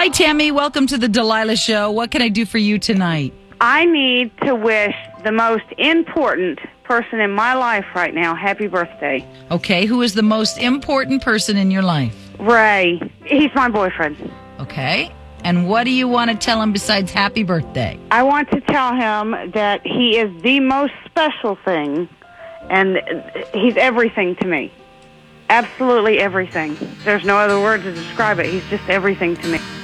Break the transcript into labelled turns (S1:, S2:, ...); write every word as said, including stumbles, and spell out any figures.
S1: Tammy. Welcome to the Delilah Show. What can I do for you tonight?
S2: I need to wish the most important person in my life right now happy birthday.
S1: Okay, who is the most important person in your life?
S2: Ray. He's my boyfriend.
S1: Okay, and what do you want to tell him besides happy birthday?
S2: I want to tell him that he is the most special thing, and he's everything to me. Absolutely everything. There's no other word to describe it. He's just everything to me.